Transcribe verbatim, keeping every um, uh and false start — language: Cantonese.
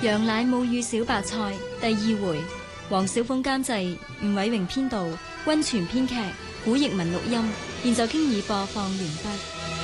羊奶母乳小白菜第二回，黃小鳳監製，吳偉榮編導，溫泉編劇，古譯文錄音。現在經已播放完畢。